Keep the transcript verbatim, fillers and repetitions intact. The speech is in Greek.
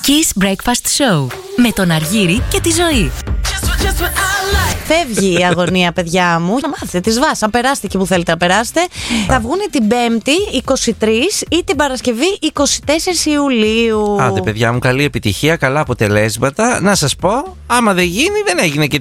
Kiss Breakfast Show με τον Αργύρη και τη Ζωή. Φεύγει η αγωνία, παιδιά μου. Να μάθετε τις βάσεις. Αν περάσετε εκεί που θέλετε να περάσετε. Θα βγουν την Πέμπτη είκοσι τρεις ή την Παρασκευή είκοσι τέσσερις Ιουλίου. Άντε, παιδιά μου, καλή επιτυχία, καλά αποτελέσματα. Να σας πω, άμα δεν γίνει, δεν έγινε και